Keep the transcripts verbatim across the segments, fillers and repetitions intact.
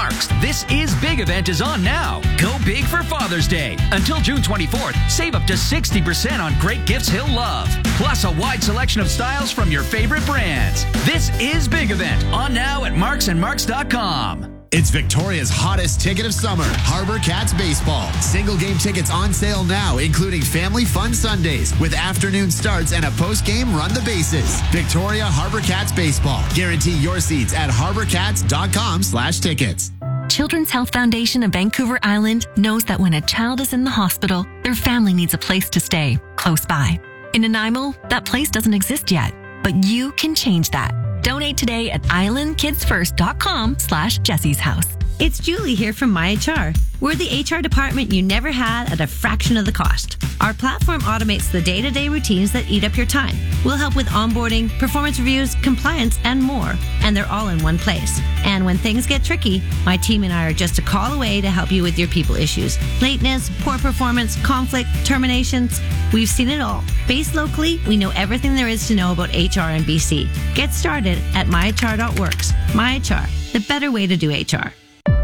Mark's This Is Big event is on now. Go big for Father's Day. Until June twenty-fourth, save up to sixty percent on great gifts he'll love. Plus a wide selection of styles from your favorite brands. This Is Big event on now at marks and marks dot com. It's Victoria's hottest ticket of summer, Harbor Cats Baseball. Single game tickets on sale now, including family fun Sundays with afternoon starts and a post-game run the bases. Victoria Harbor Cats Baseball. Guarantee your seats at harbor cats dot com slash tickets. Children's Health Foundation of Vancouver Island knows that when a child is in the hospital, their family needs a place to stay close by. In Nanaimo, that place doesn't exist yet, but you can change that. Donate today at island kids first dot com slash Jessie's house. It's Julie here from MyHR. We're the H R department you never had at a fraction of the cost. Our platform automates the day-to-day routines that eat up your time. We'll help with onboarding, performance reviews, compliance, and more. And they're all in one place. And when things get tricky, my team and I are just a call away to help you with your people issues. Lateness, poor performance, conflict, terminations. We've seen it all. Based locally, we know everything there is to know about H R in B C. Get started at my h r dot works. MyHR, the better way to do H R.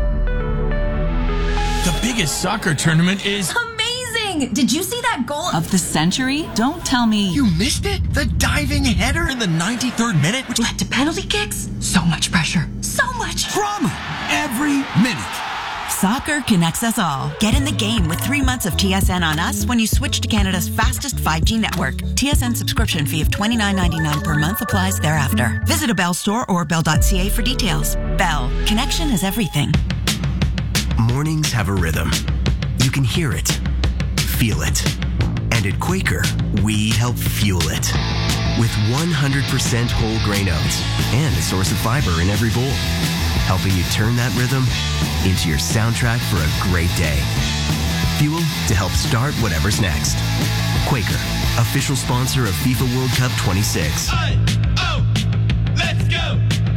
The biggest soccer tournament is amazing! Did you see that goal of the century? Don't tell me you missed it. The diving header in the ninety-third minute, which led to penalty kicks. So much pressure, so much drama every minute. Soccer connects us all. Get in the game with three months of T S N on us when you switch to Canada's fastest five G network. T S N subscription fee of twenty-nine ninety-nine per month applies thereafter. Visit a Bell store or bell dot c a for details. Bell. Connection is everything. Mornings have a rhythm. You can hear it, feel it. And at Quaker, we help fuel it. With one hundred percent whole grain oats and a source of fiber in every bowl. Helping you turn that rhythm into your soundtrack for a great day. Fuel to help start whatever's next. Quaker, official sponsor of FIFA World Cup twenty-six. I, oh, let's go!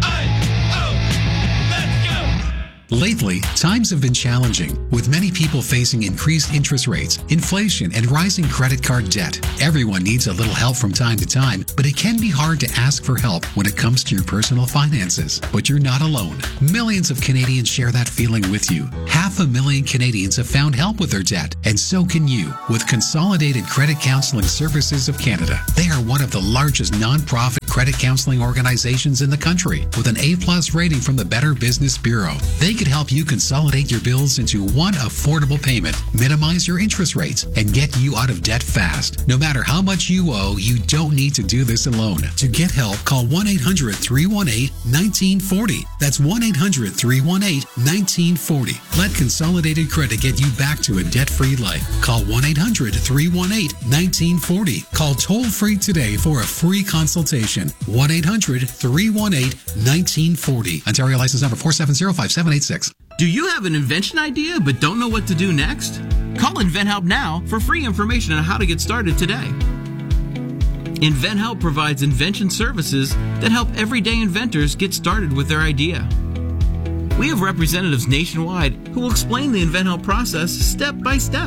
Lately, times have been challenging, with many people facing increased interest rates, inflation, and rising credit card debt. Everyone needs a little help from time to time, but it can be hard to ask for help when it comes to your personal finances. But you're not alone. Millions of Canadians share that feeling with you. Half a million Canadians have found help with their debt, and so can you with Consolidated Credit Counseling Services of Canada. They are one of the largest non-profit credit counseling organizations in the country, with an A-plus rating from the Better Business Bureau. They can help you consolidate your bills into one affordable payment, minimize your interest rates, and get you out of debt fast. No matter how much you owe, you don't need to do this alone. To get help, call one eight hundred three one eight one nine four zero. That's one eight hundred three one eight one nine four zero. Let Consolidated Credit get you back to a debt-free life. Call one eight hundred three one eight one nine four zero. Call toll-free today for a free consultation. one eight hundred three one eight one nine four zero. Ontario license number four seven zero five seven eight six. Do you have an invention idea but don't know what to do next? Call InventHelp now for free information on how to get started today. InventHelp provides invention services that help everyday inventors get started with their idea. We have representatives nationwide who will explain the InventHelp process step by step.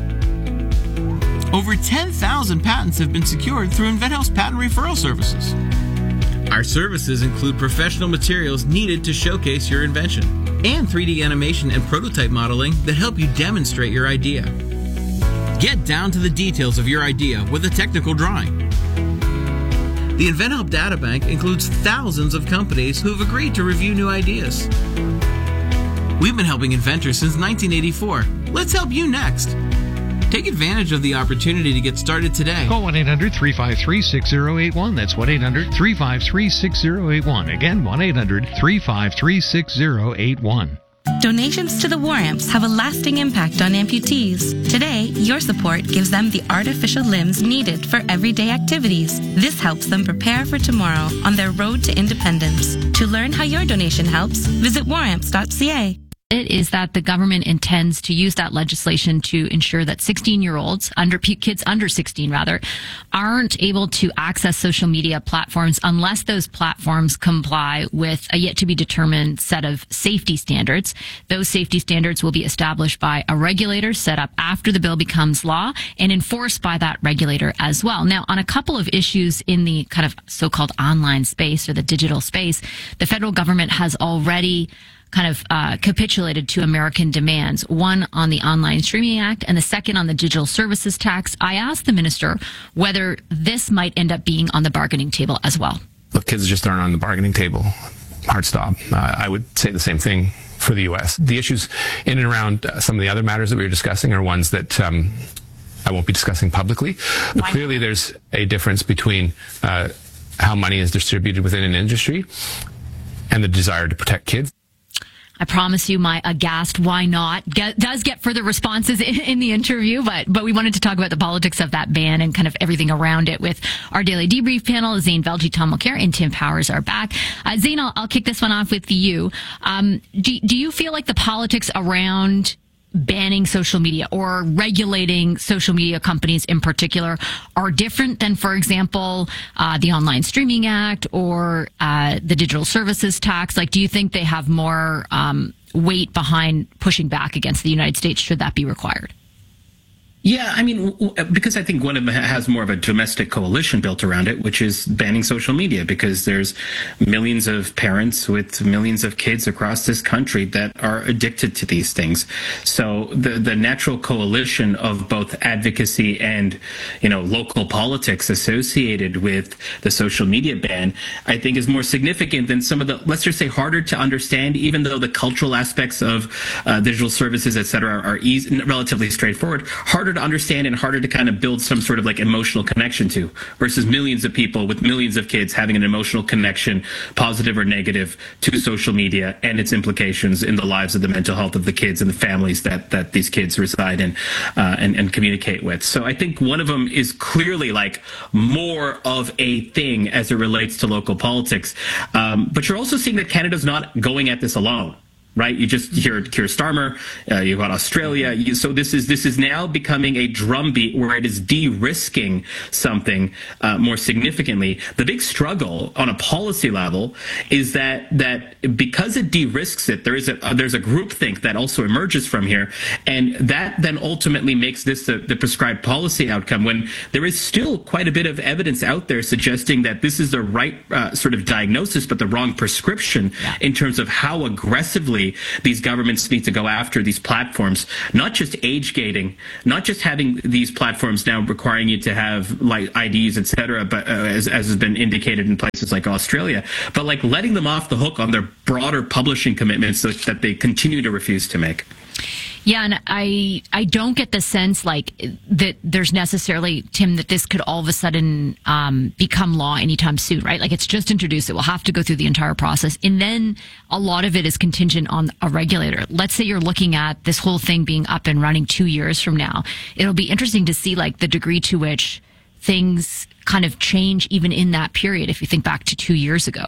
Over ten thousand patents have been secured through InventHelp's patent referral services. Our services include professional materials needed to showcase your invention and three D animation and prototype modeling that help you demonstrate your idea. Get down to the details of your idea with a technical drawing. The InventHelp Databank includes thousands of companies who have agreed to review new ideas. We've been helping inventors since nineteen eighty-four. Let's help you next. Take advantage of the opportunity to get started today. Call one eight hundred three five three six zero eight one. That's one eight hundred three five three six zero eight one. Again, one eight hundred three five three six zero eight one. Donations to the War Amps have a lasting impact on amputees. Today, your support gives them the artificial limbs needed for everyday activities. This helps them prepare for tomorrow on their road to independence. To learn how your donation helps, visit war amps dot c a. It is that the government intends to use that legislation to ensure that sixteen-year-olds, under kids under sixteen rather, aren't able to access social media platforms unless those platforms comply with a yet-to-be-determined set of safety standards. Those safety standards will be established by a regulator set up after the bill becomes law and enforced by that regulator as well. Now, on a couple of issues in the kind of so-called online space or the digital space, the federal government has already kind of uh, capitulated to American demands, one on the Online Streaming Act and the second on the Digital Services Tax. I asked the minister whether this might end up being on the bargaining table as well. Look, kids just aren't on the bargaining table. Hard stop. Uh, I would say the same thing for the U S. The issues in and around uh, some of the other matters that we were discussing are ones that um, I won't be discussing publicly. But clearly there's a difference between uh, how money is distributed within an industry and the desire to protect kids. I promise you my aghast why not get, does get further responses in, in the interview, but but we wanted to talk about the politics of that ban and kind of everything around it with our daily debrief panel. Zane Velji, Tom Mulcair, and Tim Powers are back. Uh, Zane, I'll, I'll kick this one off with you. Um, do, do you feel like the politics around banning social media or regulating social media companies in particular are different than, for example, uh, the Online Streaming Act or uh, the Digital Services Tax? Like, do you think they have more um, weight behind pushing back against the United States should that be required? Yeah, I mean, because I think one of them has more of a domestic coalition built around it, which is banning social media, because there's millions of parents with millions of kids across this country that are addicted to these things. So the the natural coalition of both advocacy and, you know, local politics associated with the social media ban, I think is more significant than some of the, let's just say, harder to understand, even though the cultural aspects of uh, digital services, et cetera, are easy, relatively straightforward, harder to understand and harder to kind of build some sort of like emotional connection to, versus millions of people with millions of kids having an emotional connection, positive or negative, to social media and its implications in the lives of the mental health of the kids and the families that that these kids reside in uh, and, and communicate with. So I think one of them is clearly like more of a thing as it relates to local politics. Um, but you're also seeing that Canada's not going at this alone. Right, you just hear Keir Starmer. Uh, you've got Australia. You, so this is this is now becoming a drumbeat where it is de-risking something uh, more significantly. The big struggle on a policy level is that that because it de-risks it, there is a uh, there's a groupthink that also emerges from here, and that then ultimately makes this the, the prescribed policy outcome. When there is still quite a bit of evidence out there suggesting that this is the right uh, sort of diagnosis, but the wrong prescription yeah. in terms of how aggressively these governments need to go after these platforms, not just age gating, not just having these platforms now requiring you to have like I Ds, et cetera, but uh, as, as has been indicated in places like Australia, but like letting them off the hook on their broader publishing commitments so that they continue to refuse to make. Yeah, and I I don't get the sense like that there's necessarily, Tim, that this could all of a sudden um, become law anytime soon, right? Like it's just introduced. It will have to go through the entire process. And then a lot of it is contingent on a regulator. Let's say you're looking at this whole thing being up and running two years from now. It'll be interesting to see like the degree to which things kind of change even in that period, if you think back to two years ago.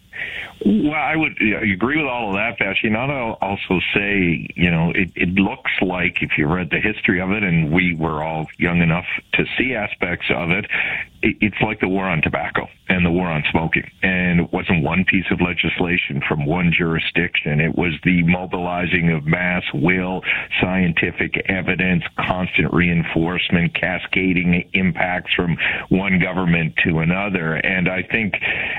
Well, I would yeah, agree with all of that, Vash. And I'll also say, you know, it, it looks like, if you read the history of it, and we were all young enough to see aspects of it, it it's like the war on tobacco and the war on smoking. And it wasn't one piece of legislation from one jurisdiction. It was the mobilizing of mass will, scientific evidence, constant reinforcement, cascading impacts from one government to another. And I think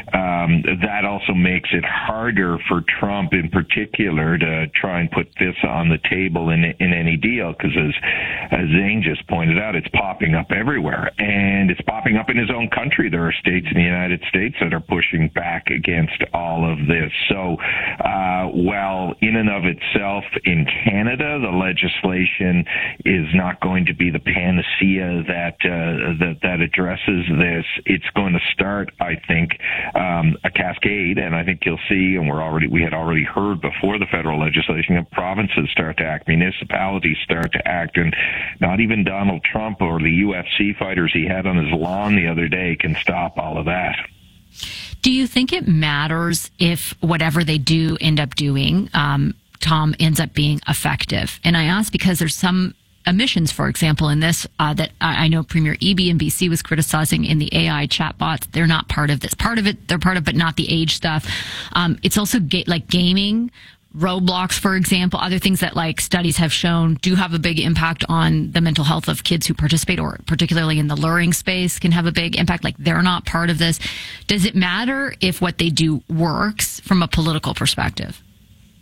um, that also makes it harder for Trump in particular to try and put this on the table in in any deal, because as, as Zane just pointed out, it's popping up everywhere, and it's popping up in his own country. There are states in the United States that are pushing back against all of this. So uh, while in and of itself in Canada the legislation is not going to be the panacea that uh, that, that addresses this, it's going to start, I think, um, a cascade. And I think you'll see, and we're already we had already heard before the federal legislation, that provinces start to act, municipalities start to act, and not even Donald Trump or the U F C fighters he had on his lawn the other day can stop all of that. Do you think it matters if whatever they do end up doing, um, Tom, ends up being effective? And I ask because there's some emissions, for example, in this uh, that I know Premier Eby in B C was criticizing in the A I chatbots. They're not part of this. Part of it, they're part of, but not the age stuff. Um, it's also ga- like gaming, Roblox, for example, other things that like studies have shown do have a big impact on the mental health of kids who participate, or particularly in the luring space can have a big impact. Like they're not part of this. Does it matter if what they do works from a political perspective?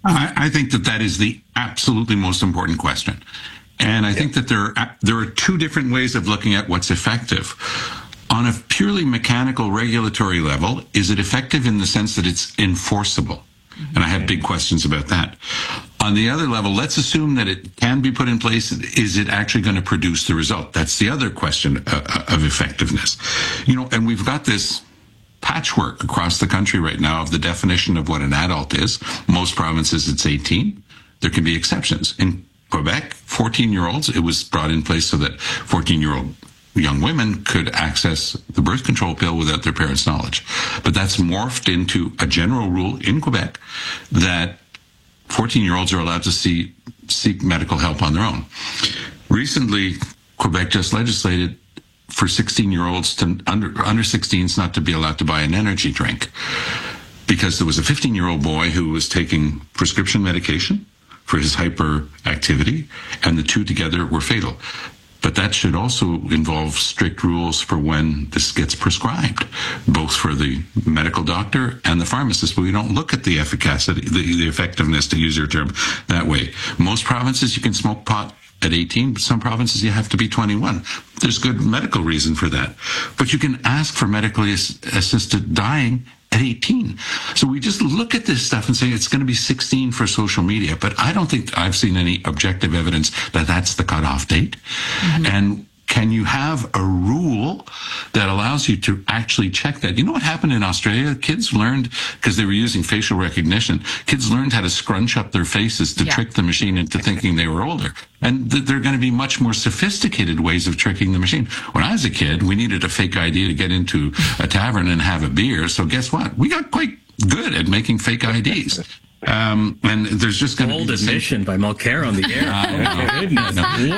I, I think that that is the absolutely most important question. And I yeah. think that there are, there are two different ways of looking at what's effective. On a purely mechanical regulatory level, is it effective in the sense that it's enforceable? Mm-hmm. And I have big questions about that. On the other level, let's assume that it can be put in place. Is it actually going to produce the result? That's the other question uh, of effectiveness. You know, and we've got this patchwork across the country right now of the definition of what an adult is. Most provinces, it's eighteen. There can be exceptions. In Quebec, fourteen-year-olds, it was brought in place so that fourteen-year-old young women could access the birth control pill without their parents' knowledge. But that's morphed into a general rule in Quebec that fourteen-year-olds are allowed to see, seek medical help on their own. Recently, Quebec just legislated for sixteen-year-olds to under under sixteens not to be allowed to buy an energy drink because there was a fifteen-year-old boy who was taking prescription medication for his hyperactivity, and the two together were fatal. But that should also involve strict rules for when this gets prescribed, both for the medical doctor and the pharmacist. But we don't look at the efficacy, the, the effectiveness, to use your term, that way. Most provinces, you can smoke pot at eighteen, but some provinces you have to be twenty-one. There's good medical reason for that. But you can ask for medically assisted dying at eighteen. So we just look at this stuff and say it's going to be sixteen for social media, but I don't think I've seen any objective evidence that that's the cutoff date. Mm-hmm. And can you have a rule that allows you to actually check that? You know what happened in Australia? Kids learned, because they were using facial recognition, kids learned how to scrunch up their faces to yeah. trick the machine into thinking they were older. And th- there are going to be much more sophisticated ways of tricking the machine. When I was a kid, we needed a fake I D to get into a tavern and have a beer. So guess what? We got quite good at making fake I Ds. Um, and there's just going to be... Bold admission by Mulcair on the air. Uh, oh, goodness.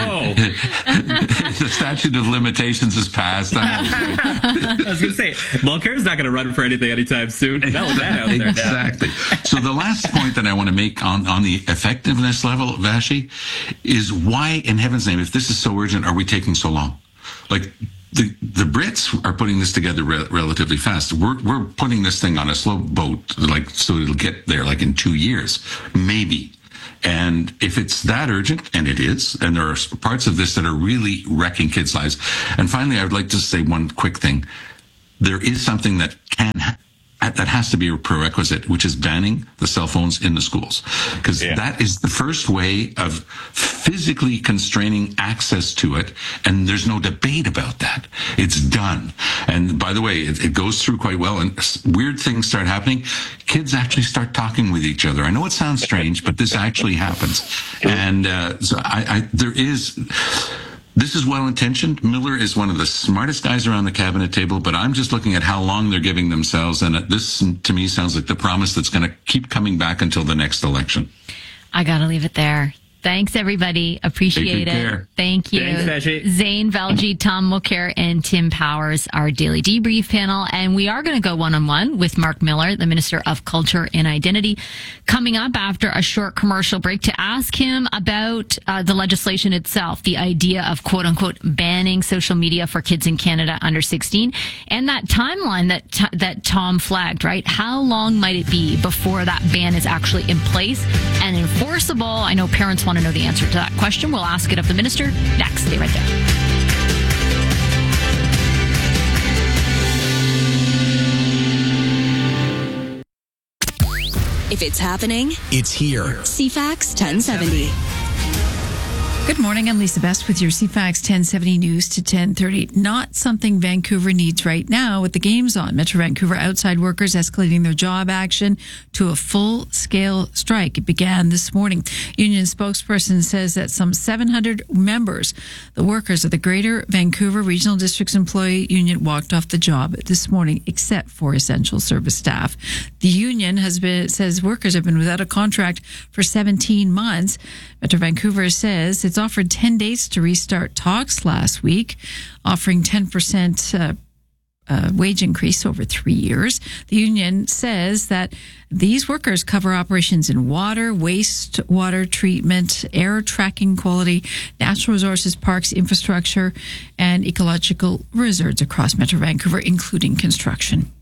Whoa. The statute of limitations is passed. I was going to say, Mulcair's not going to run for anything anytime soon. That was that out there. Exactly. So the last point that I want to make on, on the effectiveness level, Vashi, is why, in heaven's name, if this is so urgent, are we taking so long? Like... The, the Brits are putting this together re- relatively fast. We're we're putting this thing on a slow boat, like so it'll get there like in two years, maybe. And if it's that urgent, and it is, and there are parts of this that are really wrecking kids' lives. And finally, I would like to say one quick thing: there is something that can. Ha- that has to be a prerequisite, which is banning the cell phones in the schools. Because yeah. that is the first way of physically constraining access to it, and there's no debate about that. It's done. And by the way, it, it goes through quite well, and weird things start happening. Kids actually start talking with each other. I know it sounds strange, but this actually happens. And uh, so I, I, there is... This is well-intentioned. Miller is one of the smartest guys around the cabinet table, but I'm just looking at how long they're giving themselves, and this, to me, sounds like the promise that's going to keep coming back until the next election. I got to leave it there. Thanks, everybody. Appreciate it. Care. Thank you. Thanks, Zane Velji, Tom Mulcair, and Tim Powers, our daily debrief panel. And we are going to go one-on-one with Mark Miller, the Minister of Culture and Identity, coming up after a short commercial break to ask him about uh, the legislation itself, the idea of quote-unquote banning social media for kids in Canada under sixteen, and that timeline that t- that Tom flagged, right? How long might it be before that ban is actually in place and enforceable? I know parents want to know the answer to that question. We'll ask it of the minister next. Stay right there. If it's happening, it's here. C FAX ten seventy. Good morning. I'm Lisa Best with your C FAX ten seventy news to ten thirty. Not something Vancouver needs right now with the games on. Metro Vancouver outside workers escalating their job action to a full-scale strike. It began this morning. Union spokesperson says that some seven hundred members, the workers of the Greater Vancouver Regional District's employee union, walked off the job this morning, except for essential service staff. The union has been says workers have been without a contract for seventeen months. Metro Vancouver says it's offered ten days to restart talks last week, offering ten percent uh, uh, wage increase over three years. The union says that these workers cover operations in water, wastewater treatment, air tracking quality, natural resources, parks, infrastructure, and ecological reserves across Metro Vancouver, including construction.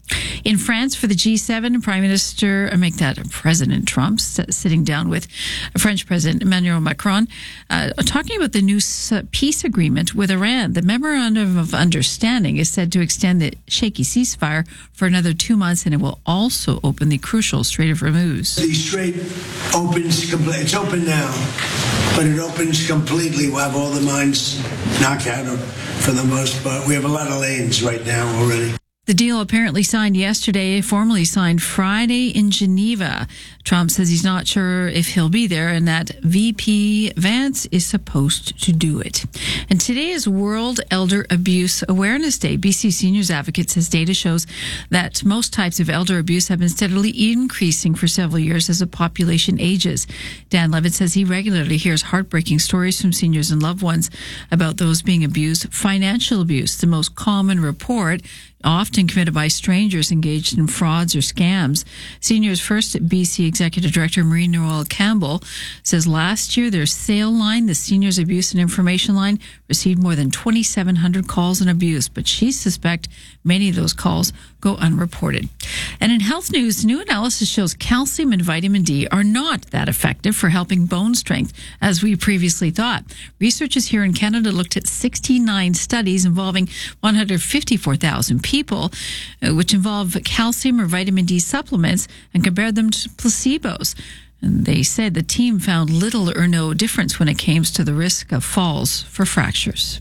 In France, for the G seven, Prime Minister, or make that President Trump, sitting down with French President Emmanuel Macron, uh, talking about the new peace agreement with Iran. The Memorandum of Understanding is said to extend the shaky ceasefire for another two months, and it will also open the crucial Strait of Hormuz. The Strait opens completely. It's open now, but it opens completely. We'll have all the mines knocked out for the most part. We have a lot of lanes right now already. The deal apparently signed yesterday, formally signed Friday in Geneva. Trump says he's not sure if he'll be there and that V P Vance is supposed to do it. And today is World Elder Abuse Awareness Day. B C Seniors Advocate says data shows that most types of elder abuse have been steadily increasing for several years as the population ages. Dan Levitt says he regularly hears heartbreaking stories from seniors and loved ones about those being abused. Financial abuse, the most common report, often committed by strangers engaged in frauds or scams. Seniors First B C Executive Director Marie Noel Campbell says last year their SAIL line, the Seniors Abuse and Information Line, received more than twenty-seven hundred calls on abuse, but she suspects many of those calls go unreported. And in health news, new analysis shows calcium and vitamin D are not that effective for helping bone strength as we previously thought. Researchers here in Canada looked at sixty-nine studies involving one hundred fifty-four thousand people, uh, which involve calcium or vitamin D supplements, and compared them to placebos. And they said the team found little or no difference when it came to the risk of falls for fractures.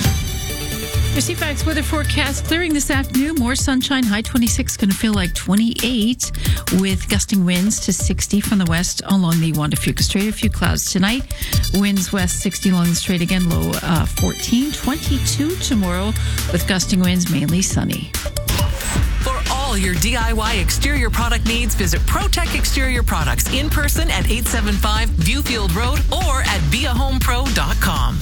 Your C FAX weather forecast clearing this afternoon. More sunshine, high twenty-six, going to feel like twenty-eight with gusting winds to sixty from the west along the Juan de Fuca Strait. A few clouds tonight. Winds west sixty along the strait again, low uh, fourteen. twenty-two tomorrow with gusting winds, mainly sunny. For all your D I Y exterior product needs, visit ProTech Exterior Products in person at eight seventy-five Viewfield Road or at be a home pro dot com.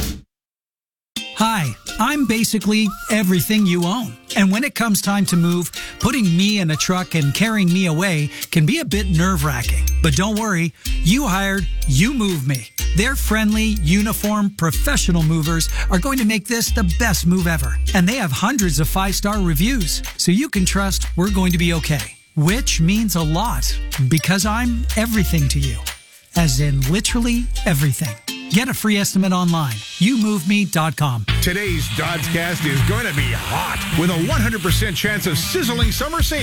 Hi, I'm basically everything you own. And when it comes time to move, putting me in a truck and carrying me away can be a bit nerve-wracking. But don't worry, you hired You Move Me. Their friendly, uniform, professional movers are going to make this the best move ever. And they have hundreds of five-star reviews, so you can trust we're going to be okay. Which means a lot, because I'm everything to you. As in literally everything. Get a free estimate online. you move me dot com. Today's Dodgecast is going to be hot with a one hundred percent chance of sizzling summer savings.